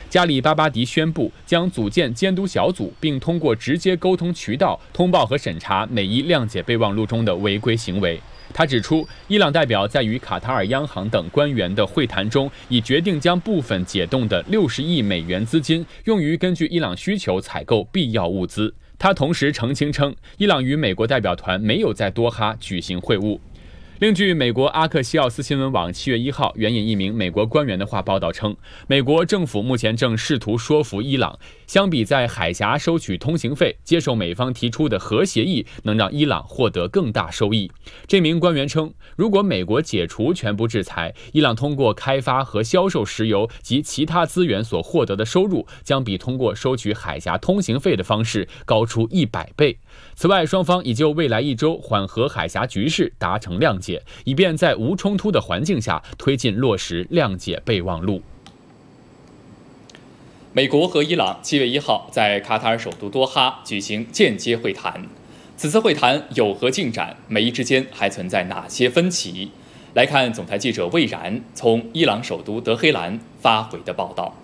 加里巴巴迪宣布将组建监督小组，并通过直接沟通渠道通报和审查美伊谅解备忘录中的违规行为。他指出，伊朗代表在与卡塔尔央行等官员的会谈中，已决定将部分解冻的60亿美元资金用于根据伊朗需求采购必要物资。他同时澄清称，伊朗与美国代表团没有在多哈举行会晤。另据美国阿克西奥斯新闻网7月1号援引一名美国官员的话报道称，美国政府目前正试图说服伊朗，相比在海峡收取通行费，接受美方提出的核协议能让伊朗获得更大收益。这名官员称，如果美国解除全部制裁，伊朗通过开发和销售石油及其他资源所获得的收入，将比通过收取海峡通行费的方式高出100倍。此外，双方已就未来1周缓和海峡局势达成谅解，以便在无冲突的环境下推进落实谅解备忘录。 美国和伊朗7月1号在卡塔尔首都多哈举行间接会谈，此次会谈有何进展？美伊之间还存在哪些分歧？来看总台记者魏然从伊朗首都德黑兰发回的报道。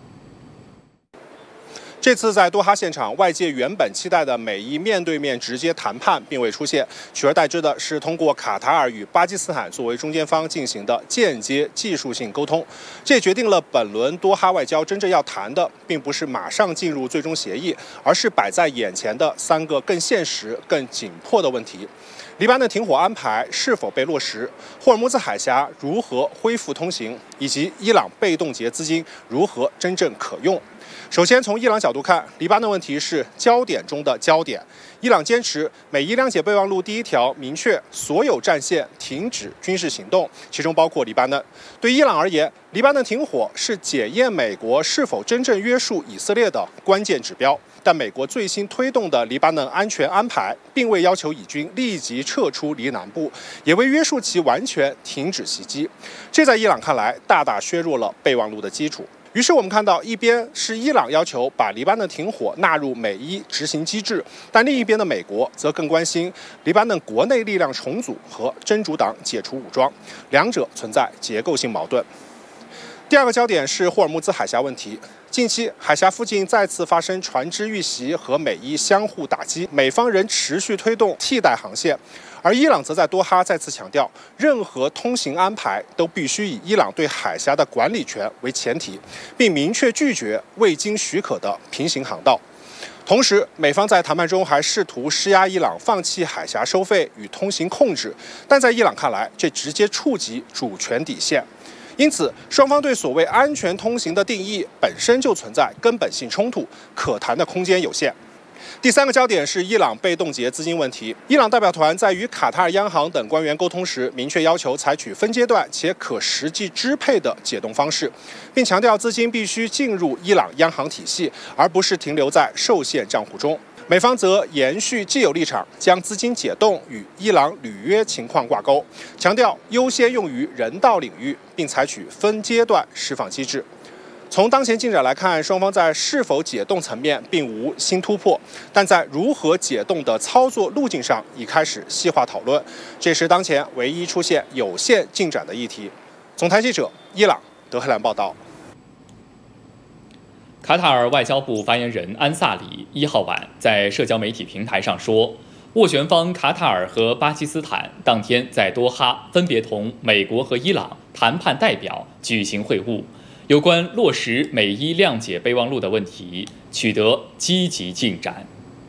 这次在多哈现场，外界原本期待的美伊面对面直接谈判并未出现，取而代之的是通过卡塔尔与巴基斯坦作为中间方进行的间接技术性沟通。这也决定了本轮多哈外交真正要谈的，并不是马上进入最终协议，而是摆在眼前的3个更现实、更紧迫的问题：黎巴嫩停火安排是否被落实？霍尔木兹海峡如何恢复通行？以及伊朗被冻结资金如何真正可用？首先，从伊朗角度看，黎巴嫩问题是焦点中的焦点。伊朗坚持美伊谅解备忘录第1条明确所有战线停止军事行动，其中包括黎巴嫩。对伊朗而言，黎巴嫩停火是检验美国是否真正约束以色列的关键指标。但美国最新推动的黎巴嫩安全安排，并未要求以军立即撤出黎南部，也未约束其完全停止袭击。这在伊朗看来，大大削弱了备忘录的基础。于是我们看到，一边是伊朗要求把黎巴嫩停火纳入美伊执行机制，但另一边的美国则更关心黎巴嫩国内力量重组和真主党解除武装，两者存在结构性矛盾。第二个焦点是霍尔木兹海峡问题。近期，海峡附近再次发生船只遇袭和美伊相互打击，美方仍持续推动替代航线，而伊朗则在多哈再次强调，任何通行安排都必须以伊朗对海峡的管理权为前提，并明确拒绝未经许可的平行航道。同时，美方在谈判中还试图施压伊朗放弃海峡收费与通行控制，但在伊朗看来，这直接触及主权底线。因此，双方对所谓安全通行的定义本身就存在根本性冲突，可谈的空间有限。第三个焦点是伊朗被冻结资金问题。伊朗代表团在与卡塔尔央行等官员沟通时，明确要求采取分阶段且可实际支配的解冻方式，并强调资金必须进入伊朗央行体系，而不是停留在受限账户中。美方则延续既有立场，将资金解冻与伊朗履约情况挂钩，强调优先用于人道领域，并采取分阶段释放机制。从当前进展来看，双方在是否解冻层面并无新突破，但在如何解冻的操作路径上已开始细化讨论，这是当前唯一出现有限进展的议题。总台记者伊朗德黑兰报道。 卡塔尔外交部发言人安萨里1号晚在社交媒体平台上说，斡旋方卡塔尔和巴基斯坦当天在多哈分别同美国和伊朗谈判代表举行会晤，有关落实美伊谅解备忘录的问题取得积极进展。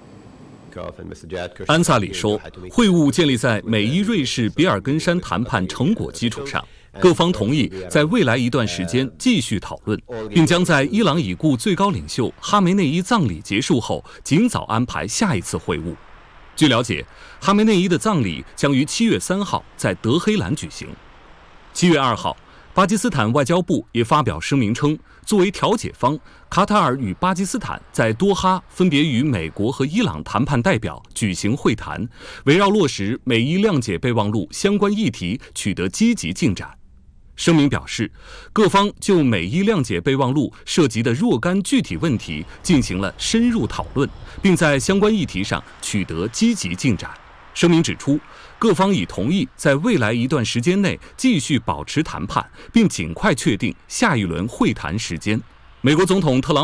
安萨里说，会晤建立在美伊瑞士比尔根山谈判成果基础上，各方同意在未来一段时间继续讨论，并将在伊朗已故最高领袖哈梅内伊葬礼结束后尽早安排下一次会晤。据了解，哈梅内伊的葬礼将于7月3号在德黑兰举行。7月2号，巴基斯坦外交部也发表声明称，作为调解方，卡塔尔与巴基斯坦在多哈分别与美国和伊朗谈判代表举行会谈，围绕落实美伊谅解备忘录相关议题取得积极进展。声明表示，各方就美伊谅解备忘录涉及的若干具体问题进行了深入讨论，并在相关议题上取得积极进展。声明指出，各方已同意在未来一段时间内继续保持谈判，并尽快确定下一轮会谈时间。美国总统特朗普